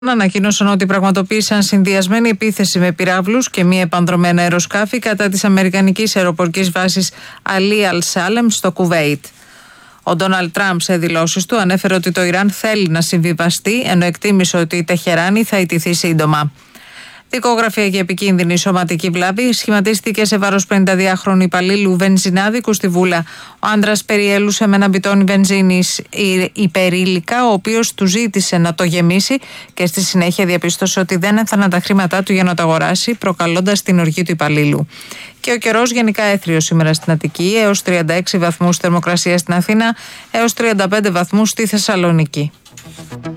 Ανακοίνωσαν ότι πραγματοποίησαν συνδυασμένη επίθεση με πυράβλους και μη επανδρομένα αεροσκάφη κατά της αμερικανικής αεροπορικής βάσης Αλί Αλ-Σάλεμ στο Κουβέιτ. Ο Ντόναλντ Τραμπ σε δηλώσεις του ανέφερε ότι το Ιράν θέλει να συμβιβαστεί, ενώ εκτίμησε ότι η Τεχεράνη θα ιτηθεί σύντομα. Δικογραφία για επικίνδυνη σωματική βλάβη σχηματίστηκε σε βάρος 52χρονου υπαλλήλου βενζινάδικου στη Βούλα. Ο άντρας περιέλουσε με ένα μπιτόνι βενζίνης υπερήλικα, ο οποίος του ζήτησε να το γεμίσει και στη συνέχεια διαπίστωσε ότι δεν έφταναν τα χρήματά του για να το αγοράσει, προκαλώντας την οργή του υπαλλήλου. Και ο καιρός γενικά έθριος σήμερα στην Αττική, έως 36 βαθμούς θερμοκρασία στην Αθήνα, έως 35 βαθμούς στη Θεσσαλονίκη.